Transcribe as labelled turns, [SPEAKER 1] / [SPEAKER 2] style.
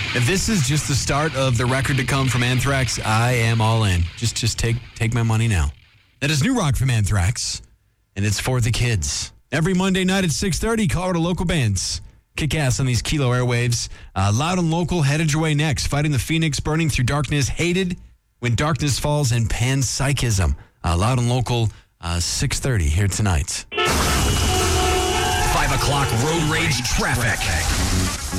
[SPEAKER 1] If this is just the start of the record to come from Anthrax, I am all in. Just take my money now. That is new rock from Anthrax, and it's for the kids. Every Monday night at 6:30, Colorado local bands kick ass on these Kilo airwaves. Loud and Local headed your way next. Fighting the Phoenix, Burning Through Darkness, Hated, When Darkness Falls, and Panpsychism. Loud and Local, 6:30 here tonight.
[SPEAKER 2] 5 o'clock road rage traffic.